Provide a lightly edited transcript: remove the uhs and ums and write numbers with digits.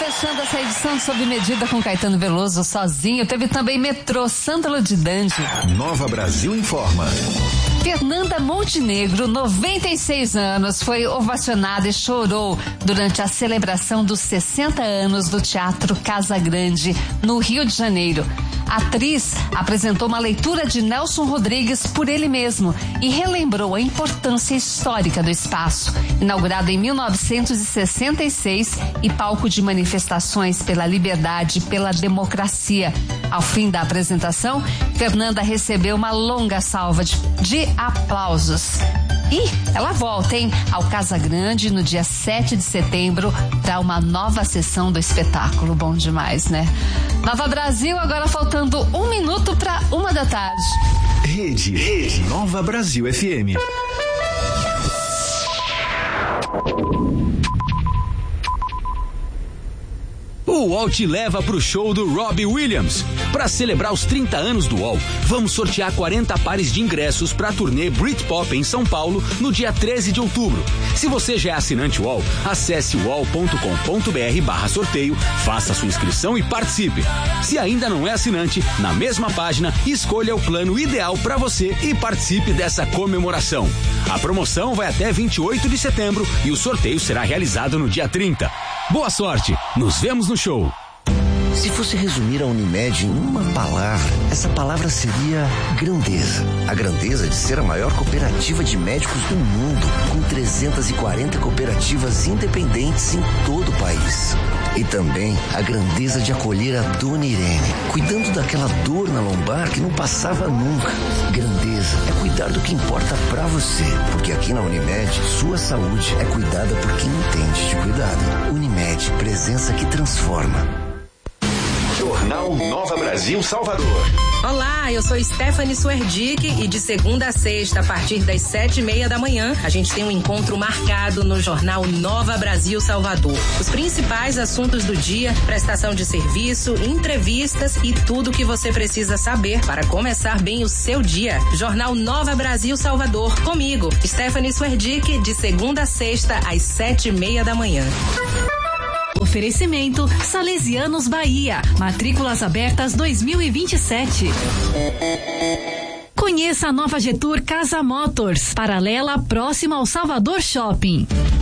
fechando essa edição Sob Medida com Caetano Veloso sozinho. Teve também Metrô, Sândalo de Dange. Nova Brasil informa. Fernanda Montenegro, 96 anos, foi ovacionada e chorou durante a celebração dos 60 anos do Teatro Casa Grande, no Rio de Janeiro. A atriz apresentou uma leitura de Nelson Rodrigues por ele mesmo e relembrou a importância histórica do espaço, inaugurado em 1966 e palco de manifestações pela liberdade e pela democracia. Ao fim da apresentação, Fernanda recebeu uma longa salva de aplausos. E ela volta, ao Casa Grande no dia 7 de setembro para uma nova sessão do espetáculo. Bom demais, né? Nova Brasil, agora faltando 1 minuto para 1h. Rede Nova Brasil FM. O UOL te leva pro show do Robbie Williams. Para celebrar os 30 anos do UOL, vamos sortear 40 pares de ingressos para a turnê Britpop em São Paulo no dia 13 de outubro. Se você já é assinante UOL, acesse uol.com.br/sorteio, faça sua inscrição e participe. Se ainda não é assinante, na mesma página, escolha o plano ideal para você e participe dessa comemoração. A promoção vai até 28 de setembro e o sorteio será realizado no dia 30. Boa sorte! Nos vemos no show! Se fosse resumir a Unimed em uma palavra, essa palavra seria grandeza. A grandeza de ser a maior cooperativa de médicos do mundo, com 340 cooperativas independentes em todo o país. E também a grandeza de acolher a Dona Irene, cuidando daquela dor na lombar que não passava nunca. Grandeza é cuidar do que importa pra você, porque aqui na Unimed, sua saúde é cuidada por quem entende de cuidado. Unimed, presença que transforma. Jornal Nova Brasil Salvador. Olá, eu sou Stephanie Suerdick e de segunda a sexta, a partir das 7:30 da manhã, a gente tem um encontro marcado no Jornal Nova Brasil Salvador. Os principais assuntos do dia, prestação de serviço, entrevistas e tudo o que você precisa saber para começar bem o seu dia. Jornal Nova Brasil Salvador, comigo, Stephanie Suerdick, de segunda a sexta, às 7:30 da manhã. Oferecimento Salesianos Bahia. Matrículas abertas 2027. Conheça a nova Getur Casa Motors, paralela próxima ao Salvador Shopping.